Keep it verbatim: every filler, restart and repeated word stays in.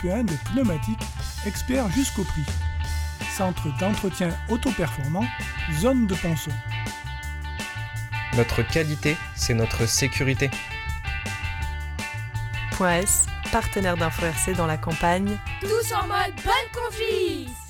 un des pneumatiques, expert jusqu'au prix. Centre d'entretien auto-performant, zone de ponceau. Notre qualité, c'est notre sécurité. Point S, partenaire d'Info R C dans la campagne. Tous en mode bonne confise.